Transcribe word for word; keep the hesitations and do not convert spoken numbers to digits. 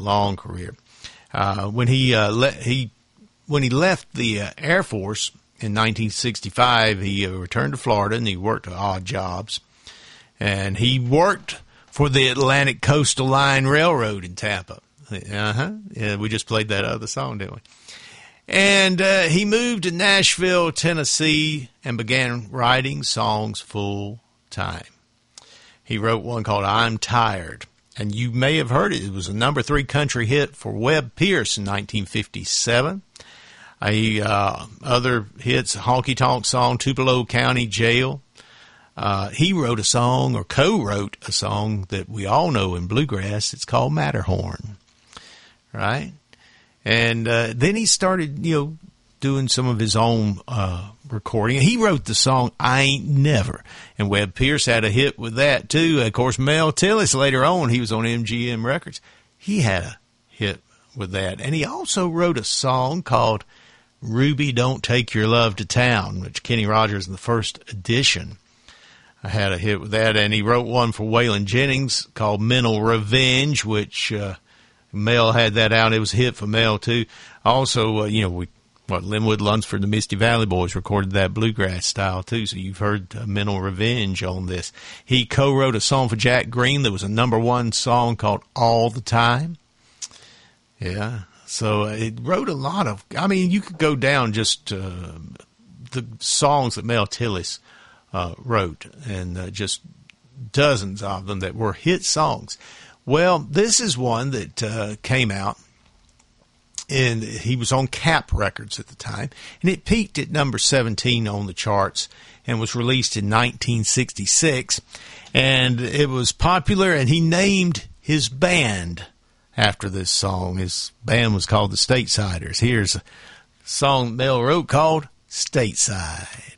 long career. Uh, when he uh, le- he when he left the uh, Air Force in nineteen sixty-five, he uh, returned to Florida and he worked odd jobs. And he worked for the Atlantic Coastal Line Railroad in Tampa. Uh-huh. Yeah, we just played that other song, didn't we? And uh, he moved to Nashville, Tennessee, and began writing songs full time. He wrote one called I'm Tired. And you may have heard it. It was a number three country hit for Webb Pierce in nineteen fifty-seven. A, uh, other hits, Honky Tonk Song, Tupelo County Jail. Uh, he wrote a song, or co-wrote a song that we all know in bluegrass. It's called Matterhorn, right? And uh, then he started, you know, doing some of his own uh, recording. He wrote the song I Ain't Never, and Webb Pierce had a hit with that too. Of course, Mel Tillis later on, he was on M G M Records. He had a hit with that, and he also wrote a song called Ruby Don't Take Your Love to Town, which Kenny Rogers in the first edition I had a hit with that, and he wrote one for Waylon Jennings called Mental Revenge, which uh, Mel had that out. It was a hit for Mel, too. Also, uh, you know, we what Linwood Lunsford and the Misty Valley Boys recorded that bluegrass style, too, so you've heard uh, Mental Revenge on this. He co-wrote a song for Jack Green that was a number one song called All the Time. Yeah, so uh, it wrote a lot of, I mean, you could go down just uh, the songs that Mel Tillis Uh, wrote, and uh, just dozens of them that were hit songs. Well, this is one that uh, came out, and he was on Cap Records at the time, and it peaked at number seventeen on the charts and was released in nineteen sixty-six, and it was popular, and he named his band after this song. His band was called the Statesiders. Here's a song Mel wrote called Stateside.